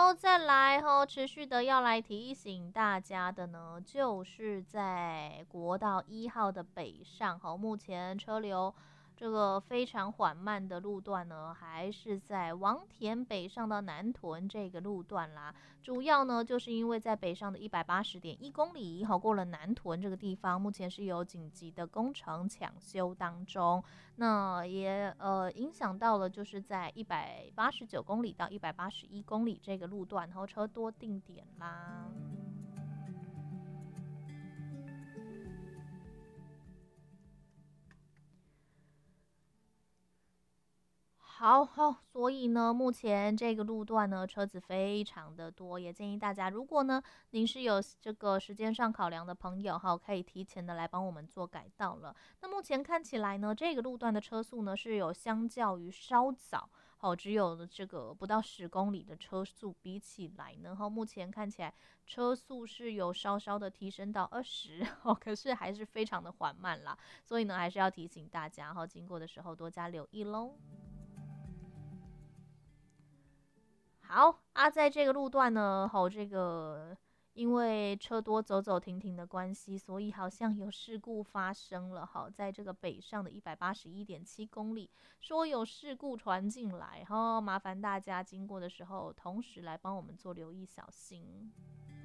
好，再来持续的要来提醒大家的呢，就是在国道1号的北上，目前车流这个非常缓慢的路段呢，还是在王田北上到南屯这个路段啦。主要呢，就是因为在北上的180.1公里，过了南屯这个地方，目前是有紧急的工程抢修当中。那也影响到了，就是在189公里到181公里这个路段，然后车多定点啦。好，所以呢，目前这个路段呢，车子非常的多，也建议大家，如果呢您是有这个时间上考量的朋友可以提前的来帮我们做改道了。那目前看起来呢，这个路段的车速呢是有相较于稍早，只有这个不到10公里的车速比起来呢，目前看起来车速是有稍稍的提升到20，可是还是非常的缓慢啦，所以呢，还是要提醒大家经过的时候多加留意喽。好啊，在这个路段呢，这个因为车多走走停停的关系，所以好像有事故发生了。在这个北上的181.7公里，说有事故传进来，麻烦大家经过的时候，同时来帮我们做留意，小心。